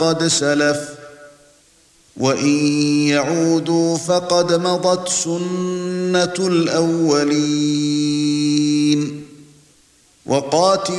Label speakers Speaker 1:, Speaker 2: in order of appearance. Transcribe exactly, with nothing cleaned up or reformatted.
Speaker 1: قد سلف وَإِن يَعُودُوا فَقَدْ مَضَتْ سُنَّةُ الْأَوَّلِينَ وَقَاتِلُوا